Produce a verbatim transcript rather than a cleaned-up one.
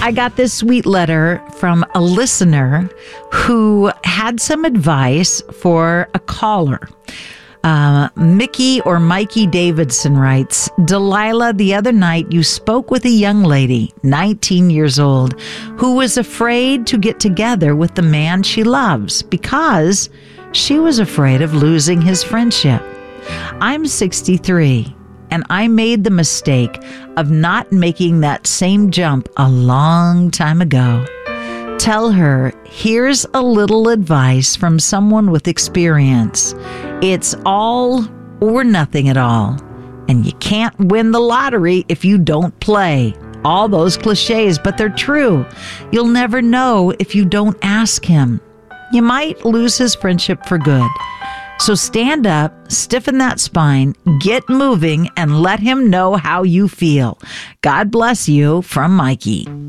I got this sweet letter from a listener who had some advice for a caller. Uh, Mickey or Mikey Davidson writes, Delilah, the other night you spoke with a young lady, nineteen years old, who was afraid to get together with the man she loves because she was afraid of losing his friendship. I'm sixty-three, and I made the mistake of not making that same jump a long time ago. Tell her, here's a little advice from someone with experience. It's all or nothing at all. And you can't win the lottery if you don't play. All those cliches, but they're true. You'll never know if you don't ask him. You might lose his friendship for good. So stand up, stiffen that spine, get moving, and let him know how you feel. God bless you, from Mikey.